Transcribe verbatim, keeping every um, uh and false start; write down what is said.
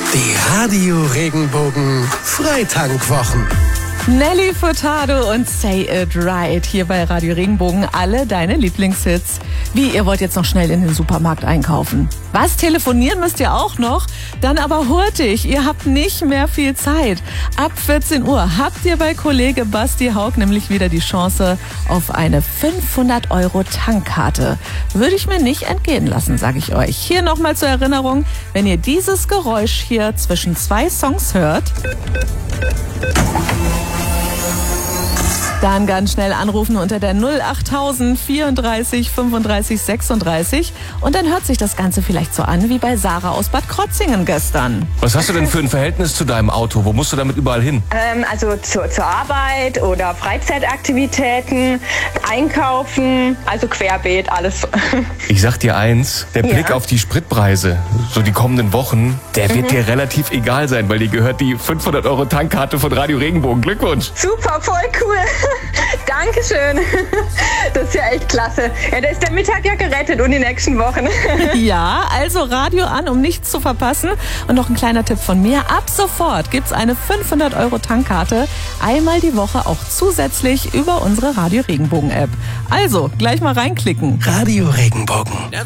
Die Radio Regenbogen Freitankwwochen. Nelly Furtado und Say It Right hier bei Radio Regenbogen. Alle deine Lieblingshits. Wie, ihr wollt jetzt noch schnell in den Supermarkt einkaufen? Was, telefonieren müsst ihr auch noch? Dann aber hurtig, ihr habt nicht mehr viel Zeit. Ab vierzehn Uhr habt ihr bei Kollege Basti Haug nämlich wieder die Chance auf eine fünfhundert Euro Tankkarte. Würde ich mir nicht entgehen lassen, sage ich euch. Hier nochmal zur Erinnerung, wenn ihr dieses Geräusch hier zwischen zwei Songs hört, dann ganz schnell anrufen unter der null achttausend vierunddreißig fünfunddreißig sechsunddreißig und dann hört sich das Ganze vielleicht so an wie bei Sarah aus Bad Krotzingen gestern. Was hast du denn für ein Verhältnis zu deinem Auto? Wo musst du damit überall hin? Ähm, also zu, zur Arbeit oder Freizeitaktivitäten, einkaufen, also querbeet, alles. Ich sag dir eins, der Blick Ja. auf die Spritpreise, so die kommenden Wochen, der wird dir relativ egal sein, weil dir gehört die fünfhundert Euro Tankkarte von Radio Regenbogen. Glückwunsch! Super, voll cool. Dankeschön. Das ist ja echt klasse. Ja, da ist der Mittag ja gerettet und die nächsten Wochen. Ja, also Radio an, um nichts zu verpassen. Und noch ein kleiner Tipp von mir. Ab sofort gibt's eine fünfhundert Euro Tankkarte. Einmal die Woche auch zusätzlich über unsere Radio Regenbogen App. Also, gleich mal reinklicken. Radio Regenbogen.